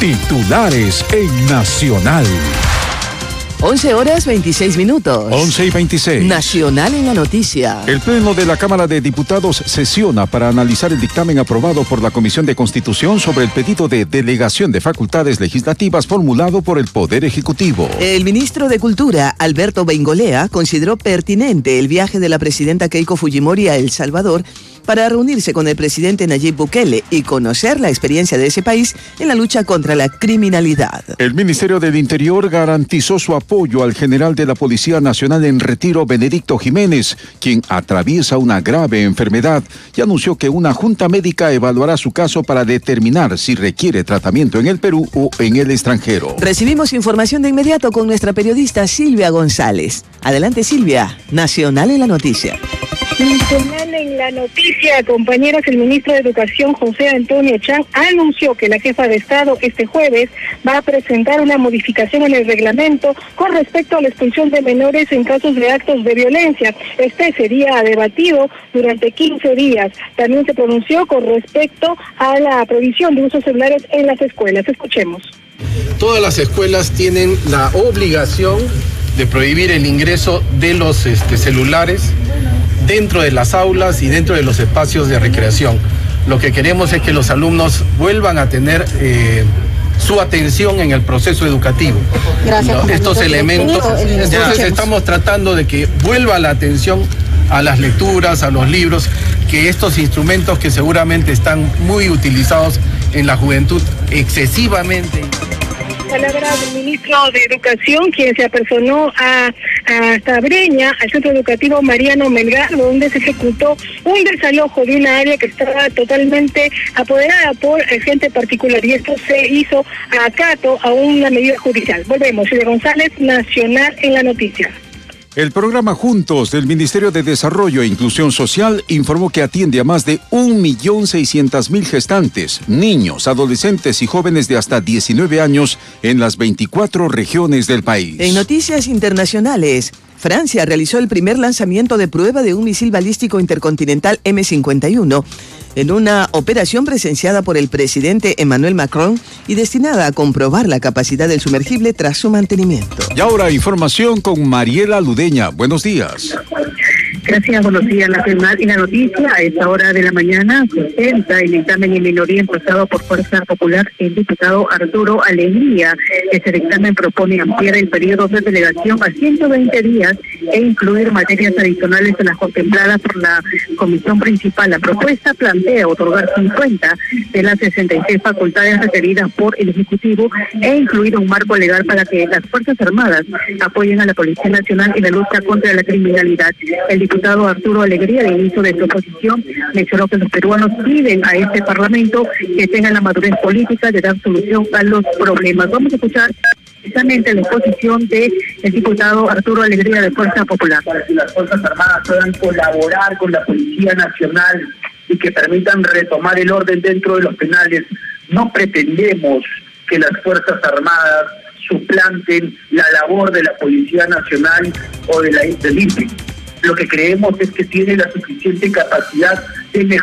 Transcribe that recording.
Titulares en Nacional. 11:26. 11:26. Nacional en la noticia. El Pleno de la Cámara de Diputados sesiona para analizar el dictamen aprobado por la Comisión de Constitución sobre el pedido de delegación de facultades legislativas formulado por el Poder Ejecutivo. El ministro de Cultura, Alberto Beingolea, consideró pertinente el viaje de la presidenta Keiko Fujimori a El Salvador para reunirse con el presidente Nayib Bukele y conocer la experiencia de ese país en la lucha contra la criminalidad. El Ministerio del Interior garantizó su apoyo al general de la Policía Nacional en retiro, Benedicto Jiménez, quien atraviesa una grave enfermedad, y anunció que una junta médica evaluará su caso para determinar si requiere tratamiento en el Perú o en el extranjero. Recibimos información de inmediato con nuestra periodista Silvia González. Adelante, Silvia. Nacional en la noticia. Nacional en la noticia, compañeros, el ministro de Educación, José Antonio Chang, anunció que la jefa de Estado este jueves va a presentar una modificación en el reglamento con respecto a la expulsión de menores en casos de actos de violencia. Este sería debatido durante 15 días. También se pronunció con respecto a la prohibición de usos celulares en las escuelas. Escuchemos. Todas las escuelas tienen la obligación de prohibir el ingreso de los celulares dentro de las aulas y dentro de los espacios de recreación. Lo que queremos es que los alumnos vuelvan a tener su atención en el proceso educativo. Gracias. Estos elementos, entonces estamos tratando de que vuelva la atención a las lecturas, a los libros, que estos instrumentos que seguramente están muy utilizados en la juventud excesivamente. Palabras del ministro de Educación, quien se apersonó a Breña, al centro educativo Mariano Melgar, donde se ejecutó un desalojo de una área que estaba totalmente apoderada por gente particular, y esto se hizo a acato a una medida judicial. Volvemos, Silvia González, Nacional en la noticia. El programa Juntos del Ministerio de Desarrollo e Inclusión Social informó que atiende a más de 1.600.000 gestantes, niños, adolescentes y jóvenes de hasta 19 años en las 24 regiones del país. En noticias internacionales, Francia realizó el primer lanzamiento de prueba de un misil balístico intercontinental M51 en una operación presenciada por el presidente Emmanuel Macron y destinada a comprobar la capacidad del sumergible tras su mantenimiento. Y ahora información con Mariela Ludeña. Buenos días. Gracias, buenos días. Nacional y la noticia, a esta hora de la mañana, presenta el dictamen en minoría impulsado por Fuerza Popular el diputado Arturo Alegría. Este dictamen propone ampliar el periodo de delegación a 120 días e incluir materias adicionales en las contempladas por la comisión principal. La propuesta plantea otorgar 50 de las 66 facultades requeridas por el Ejecutivo e incluir un marco legal para que las Fuerzas Armadas apoyen a la Policía Nacional en la lucha contra la criminalidad. El diputado Arturo Alegría, al inicio de su exposición, mencionó que los peruanos piden a este Parlamento que tengan la madurez política de dar solución a los problemas. Vamos a escuchar precisamente la exposición del diputado Arturo Alegría de Fuerza Popular. Para que las Fuerzas Armadas puedan colaborar con la Policía Nacional y que permitan retomar el orden dentro de los penales. No pretendemos que las Fuerzas Armadas suplanten la labor de la Policía Nacional o del INPE. Lo que creemos es que tiene la suficiente capacidad de mejorar